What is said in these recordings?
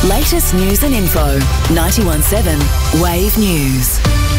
Latest news and info. 91.7 Wave News.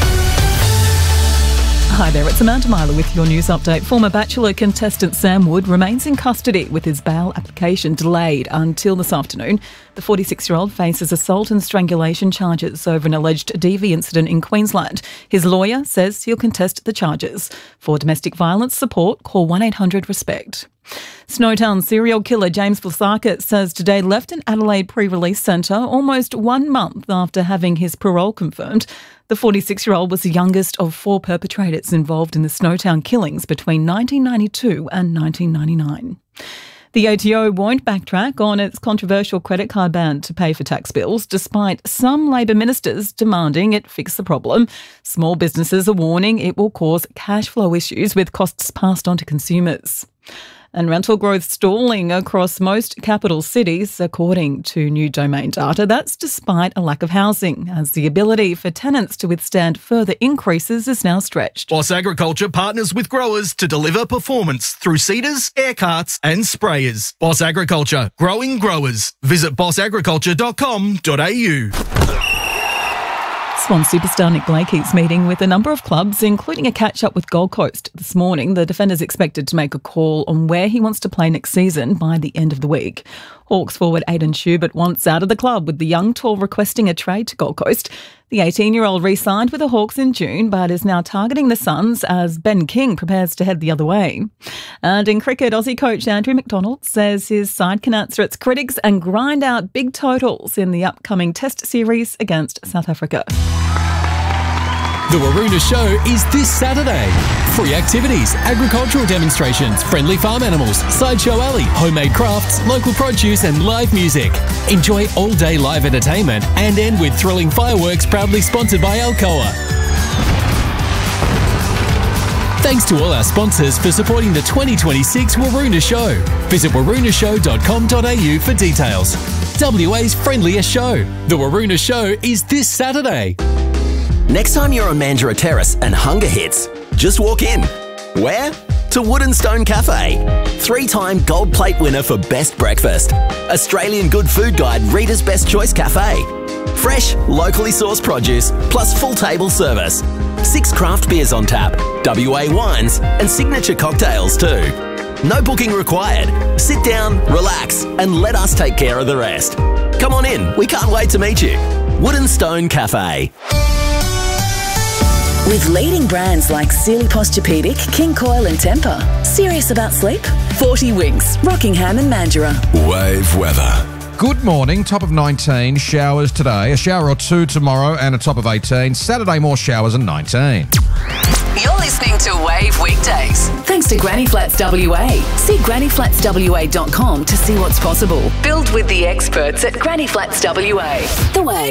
Hi there, it's Amanda Myler with your news update. Former Bachelor contestant Sam Wood remains in custody with his bail application delayed until this afternoon. The 46-year-old faces assault and strangulation charges over an alleged DV incident in Queensland. His lawyer says he'll contest the charges. For domestic violence support, call 1-800-RESPECT. Snowtown serial killer James Vlassakis says today left an Adelaide pre-release centre almost 1 month after having his parole confirmed. The 46-year-old was the youngest of 4 perpetrators involved in the Snowtown killings between 1992 and 1999. The ATO won't backtrack on its controversial credit card ban to pay for tax bills, despite some Labor ministers demanding it fix the problem. Small businesses are warning it will cause cash flow issues with costs passed on to consumers. And rental growth stalling across most capital cities, according to New Domain data. That's despite a lack of housing, as the ability for tenants to withstand further increases is now stretched. Boss Agriculture partners with growers to deliver performance through seeders, air carts and sprayers. Boss Agriculture, growing growers. Visit bossagriculture.com.au. Swan superstar Nick Blakey's meeting with a number of clubs, including a catch-up with Gold Coast this morning. The defender's expected to make a call on where he wants to play next season by the end of the week. Hawks forward Aidan Schubert wants out of the club, with the young tall requesting a trade to Gold Coast. The 18-year-old re-signed with the Hawks in June, but is now targeting the Suns as Ben King prepares to head the other way. And in cricket, Aussie coach Andrew McDonald says his side can answer its critics and grind out big totals in the upcoming Test series against South Africa. The Waroona Show is this Saturday. Free activities, agricultural demonstrations, friendly farm animals, sideshow alley, homemade crafts, local produce and live music. Enjoy all-day live entertainment and end with thrilling fireworks, proudly sponsored by Alcoa. Thanks to all our sponsors for supporting the 2026 Waroona Show. Visit waroonashow.com.au for details. WA's friendliest show. The Waroona Show is this Saturday. Next time you're on Mandurah Terrace and hunger hits, just walk in. Where? To Wood and Stone Cafe. 3-time gold plate winner for best breakfast. Australian Good Food Guide Reader's Best Choice Cafe. Fresh, locally sourced produce, plus full table service. 6 craft beers on tap, WA wines, and signature cocktails too. No booking required. Sit down, relax, and let us take care of the rest. Come on in, we can't wait to meet you. Wood and Stone Cafe. With leading brands like Sealy Posturepedic, King Coil and Tempur. Serious about sleep? 40 Winks, Rockingham and Mandurah. Wave weather. Good morning, top of 19, showers today, a shower or 2 tomorrow and a top of 18. Saturday more showers and 19. You're listening to Wave Weekdays. Thanks to Granny Flats WA. See grannyflatswa.com to see what's possible. Build with the experts at Granny Flats WA. The Wave.